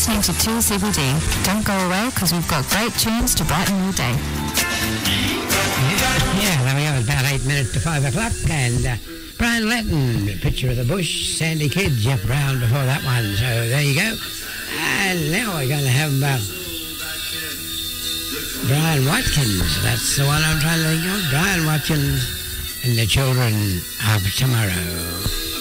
listening to 2CBD. Don't go away because we've got great tunes to brighten your day. Yeah, there we go. It's about 8 minutes to 5 o'clock. And Brian Letton, Picture of the Bush, Sandy Kidd, Jeff Brown before that one. So there you go. And now we're going to have Brian Watkins. That's the one I'm trying to think of. Brian Watkins and the Children of Tomorrow.